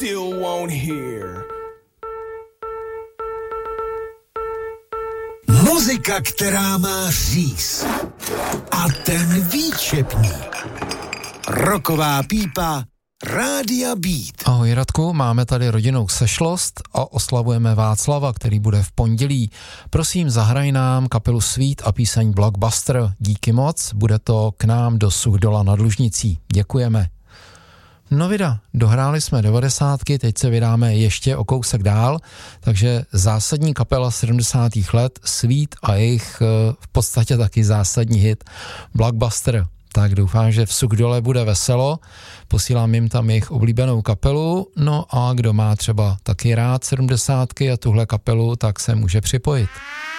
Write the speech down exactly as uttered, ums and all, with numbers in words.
still won't hear. Muzika, která má říz. A ten výčepník. Rocková pípa Rádia Beat. Ahoj Radku, máme tady rodinnou sešlost a oslavujeme Václava, který bude v pondělí. Prosím, zahraj nám kapelu Sweet a píseň Blockbuster. Díky moc, bude to k nám do Suchdola nad Lužnicí. Děkujeme. No vida, dohráli jsme devadesátky, teď se vydáme ještě o kousek dál, takže zásadní kapela sedmdesátých let, Sweet a jejich v podstatě taky zásadní hit Blockbuster. Tak doufám, že v Suchdole bude veselo, posílám jim tam jejich oblíbenou kapelu, no a kdo má třeba taky rád sedmdesátky a tuhle kapelu, tak se může připojit.